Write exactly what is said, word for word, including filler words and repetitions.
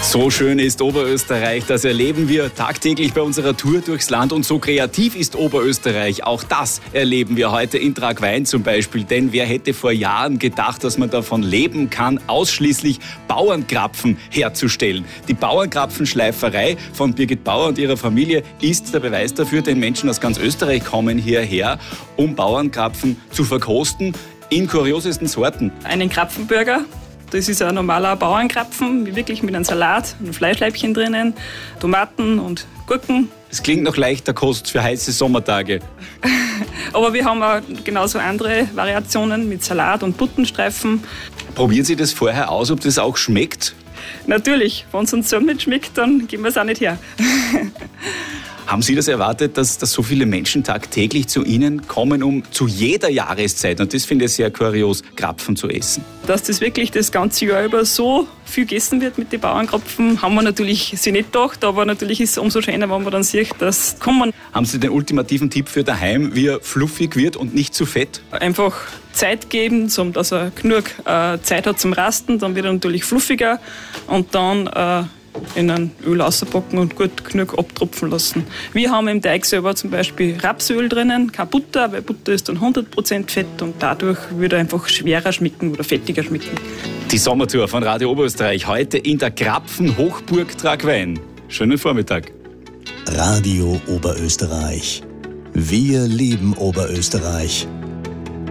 So schön ist Oberösterreich, das erleben wir tagtäglich bei unserer Tour durchs Land. Und so kreativ ist Oberösterreich, auch das erleben wir heute in Tragwein zum Beispiel. Denn wer hätte vor Jahren gedacht, dass man davon leben kann, ausschließlich Bauernkrapfen herzustellen. Die Bauernkrapfenschleiferei von Birgit Bauer und ihrer Familie ist der Beweis dafür, denn Menschen aus ganz Österreich kommen hierher, um Bauernkrapfen zu verkosten in kuriosesten Sorten. Einen Krapfenburger. Das ist ein normaler Bauernkrapfen, wirklich mit einem Salat, einem Fleischleibchen drinnen, Tomaten und Gurken. Es klingt noch leichter Kost für heiße Sommertage. Aber wir haben auch genauso andere Variationen mit Salat und Buttenstreifen. Probieren Sie das vorher aus, ob das auch schmeckt? Natürlich, wenn es uns so nicht schmeckt, dann geben wir es auch nicht her. Haben Sie das erwartet, dass, dass so viele Menschen tagtäglich zu Ihnen kommen, um zu jeder Jahreszeit, und das finde ich sehr kurios, Krapfen zu essen? Dass das wirklich das ganze Jahr über so viel gegessen wird mit den Bauernkrapfen, haben wir natürlich sich nicht gedacht, aber natürlich ist es umso schöner, wenn man dann sieht, dass kommen. Haben Sie den ultimativen Tipp für daheim, wie er fluffig wird und nicht zu fett? Einfach Zeit geben, dass er genug äh, Zeit hat zum Rasten, dann wird er natürlich fluffiger und dann äh, in ein Öl auspacken und gut genug abtropfen lassen. Wir haben im Teig selber zum Beispiel Rapsöl drinnen, keine Butter, weil Butter ist dann hundert Prozent Fett und dadurch würde er einfach schwerer schmecken oder fettiger schmecken. Die Sommertour von Radio Oberösterreich heute in der Krapfen-Hochburg Tragwein. Schönen Vormittag. Radio Oberösterreich. Wir lieben Oberösterreich.